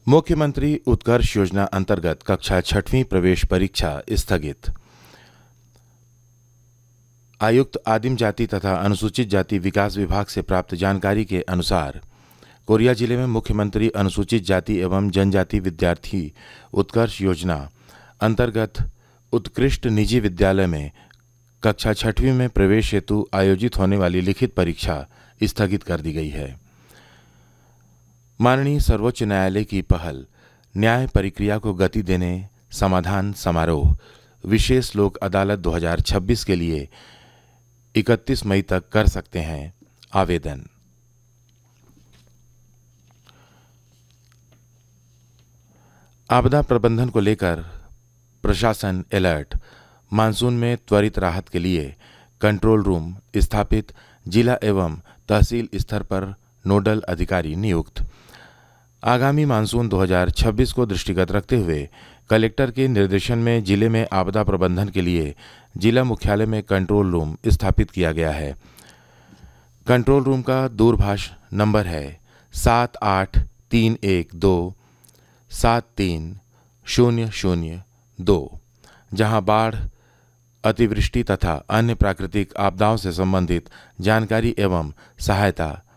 मुख्यमंत्री उत्कर्ष योजना अंतर्गत कक्षा 6वीं प्रवेश परीक्षा स्थगित। आयुक्त आदिम जाति तथा अनुसूचित जाति विकास विभाग से प्राप्त जानकारी के अनुसार कोरिया जिले में मुख्यमंत्री अनुसूचित जाति एवं जनजाति विद्यार्थी उत्कर्ष योजना अंतर्गत उत्कृष्ट निजी विद्यालय में कक्षा 6वीं में प्रवेश हेतु आयोजित होने वाली लिखित परीक्षा स्थगित कर दी गई है। माननीय सर्वोच्च न्यायालय की पहल न्याय प्रक्रिया को गति देने समाधान समारोह विशेष लोक अदालत 2026 के लिए 31 मई तक कर सकते हैं आवेदन। आपदा प्रबंधन को लेकर प्रशासन अलर्ट। मानसून में त्वरित राहत के लिए कंट्रोल रूम स्थापित, जिला एवं तहसील स्तर पर नोडल अधिकारी नियुक्त। आगामी मानसून 2026 को दृष्टिगत रखते हुए कलेक्टर के निर्देशन में जिले में आपदा प्रबंधन के लिए जिला मुख्यालय में कंट्रोल रूम स्थापित किया गया है। कंट्रोल रूम का दूरभाष नंबर है 7831273002, जहां बाढ़, अतिवृष्टि तथा अन्य प्राकृतिक आपदाओं से संबंधित जानकारी एवं सहायता